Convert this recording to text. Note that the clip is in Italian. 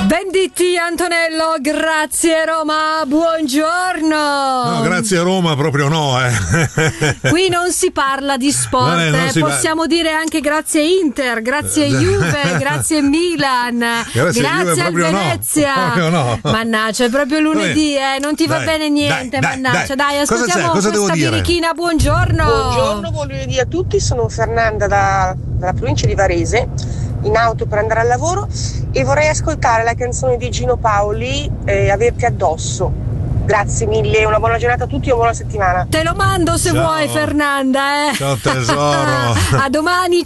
Venditti Antonello, grazie Roma, buongiorno. No, grazie Roma proprio no. Qui non si parla di sport, possiamo dire anche grazie Inter, grazie Juve, grazie Milan, grazie al Venezia. No. Mannaggia, è proprio lunedì, non ti va bene niente, mannaggia. Dai, ascoltiamo questa birichina, buongiorno. Buongiorno, buon lunedì a tutti, sono Fernanda dalla provincia di Varese, in auto per andare al lavoro e vorrei ascoltare la canzone di Gino Paoli, Averti addosso. Grazie mille, una buona giornata a tutti e una buona settimana. Te lo mando se vuoi Fernanda. Ciao tesoro. A domani.